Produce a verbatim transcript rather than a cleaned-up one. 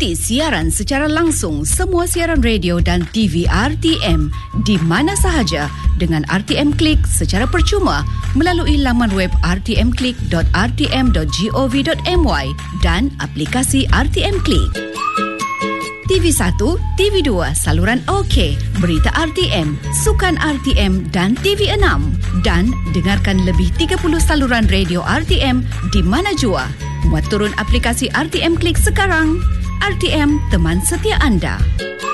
Ikuti siaran secara langsung semua siaran radio dan T V R T M di mana sahaja dengan R T M Click secara percuma melalui laman web r t m click dot r t m dot gov dot my dan aplikasi R T M Click. T V satu, T V dua, saluran OK, berita R T M, sukan R T M dan T V enam. Dan dengarkan lebih tiga puluh saluran radio R T M di mana jua. Muat turun aplikasi R T M Click sekarang. R T M, teman setia anda.